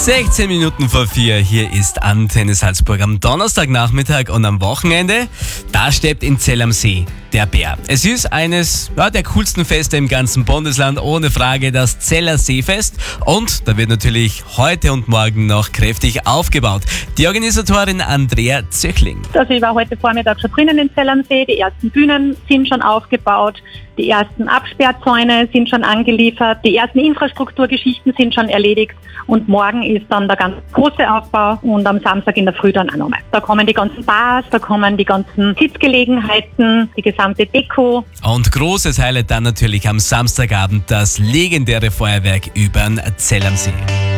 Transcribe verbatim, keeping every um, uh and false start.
sechzehn Minuten vor vier, hier ist Antenne Salzburg am Donnerstagnachmittag und am Wochenende, da steppt in Zell am See der Bär. Es ist eines ja, der coolsten Feste im ganzen Bundesland, ohne Frage das Zeller Seefest, und da wird natürlich heute und morgen noch kräftig aufgebaut. Die Organisatorin Andrea Zöchling. Also ich war heute Vormittag schon drinnen in Zell am See, die ersten Bühnen sind schon aufgebaut, die ersten Absperrzäune sind schon angeliefert, die ersten Infrastrukturgeschichten sind schon erledigt und morgen ist dann der ganz große Aufbau und am Samstag in der Früh dann auch nochmal. Da kommen die ganzen Bars, da kommen die ganzen Sitzgelegenheiten, die gesamte Deko. Und großes Highlight dann natürlich am Samstagabend das legendäre Feuerwerk übern Zell am See.